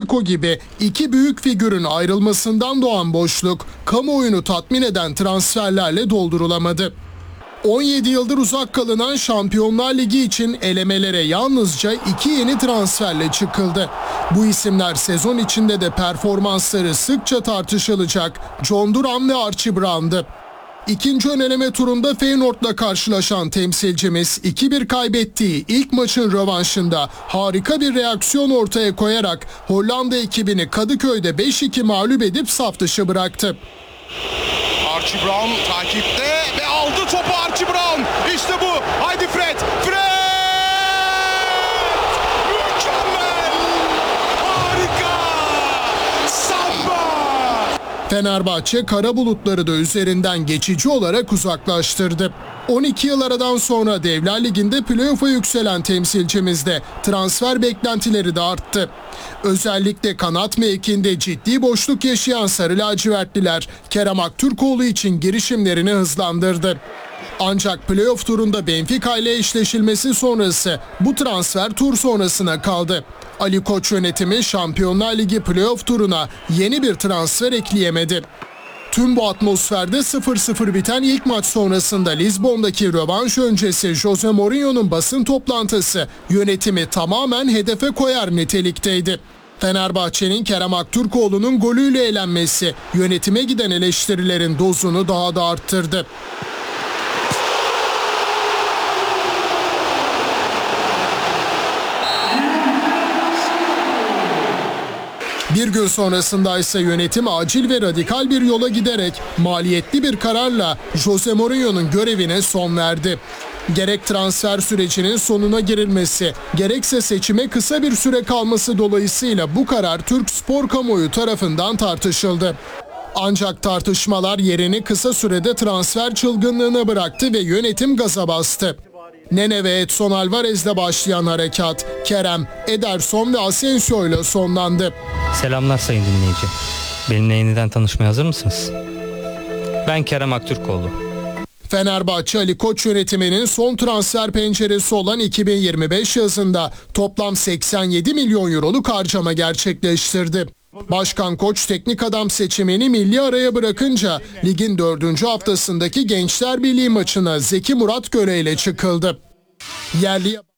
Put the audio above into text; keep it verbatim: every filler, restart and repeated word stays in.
Zico gibi iki büyük figürün ayrılmasından doğan boşluk kamuoyunu tatmin eden transferlerle doldurulamadı. on yedi yıldır uzak kalınan Şampiyonlar Ligi için elemelere yalnızca iki yeni transferle çıkıldı. Bu isimler sezon içinde de performansları sıkça tartışılacak John Duran ve Archie Brown'dı. İkinci ön eleme turunda Feyenoord'la karşılaşan temsilcimiz iki bir kaybettiği ilk maçın rövanşında harika bir reaksiyon ortaya koyarak Hollanda ekibini Kadıköy'de beş iki mağlup edip saf dışı bıraktı. Archie Brown takipte ve aldı topu Archie Brown. İşte bu. Haydi Fred. Fred! Mükemmel! Harika! Samba! Fenerbahçe kara bulutları da üzerinden geçici olarak uzaklaştırdı. on iki yıl aradan sonra Devler Ligi'nde playoff'a yükselen temsilcimizde transfer beklentileri de arttı. Özellikle kanat mevkinde ciddi boşluk yaşayan Sarı Lacivertliler Kerem Aktürkoğlu için girişimlerini hızlandırdı. Ancak playoff turunda Benfica ile eşleşilmesi sonrası bu transfer tur sonrasına kaldı. Ali Koç yönetimi Şampiyonlar Ligi playoff turuna yeni bir transfer ekleyemedi. Tüm bu atmosferde sıfır sıfır biten ilk maç sonrasında Lizbon'daki rövanş öncesi Jose Mourinho'nun basın toplantısı yönetimi tamamen hedefe koyar nitelikteydi. Fenerbahçe'nin Kerem Aktürkoğlu'nun golüyle elenmesi yönetime giden eleştirilerin dozunu daha da arttırdı. Bir gün sonrasında ise yönetim acil ve radikal bir yola giderek maliyetli bir kararla Jose Mourinho'nun görevine son verdi. Gerek transfer sürecinin sonuna girilmesi, gerekse seçime kısa bir süre kalması dolayısıyla bu karar Türk spor kamuoyu tarafından tartışıldı. Ancak tartışmalar yerini kısa sürede transfer çılgınlığına bıraktı ve yönetim gaza bastı. Nene ve Edson Alvarez'le başlayan harekat Kerem, Ederson ve Asensio ile sonlandı. Selamlar sayın dinleyici. Benimle yeniden tanışmaya hazır mısınız? Ben Kerem Aktürkoğlu. Fenerbahçe Ali Koç yönetiminin son transfer penceresi olan iki bin yirmi beş yazında toplam seksen yedi milyon euroluk harcama gerçekleştirdi. Başkan Koç teknik adam seçimini milli araya bırakınca ligin dördüncü haftasındaki Gençler Birliği maçına Zeki Murat Göre ile çıkıldı. Yerli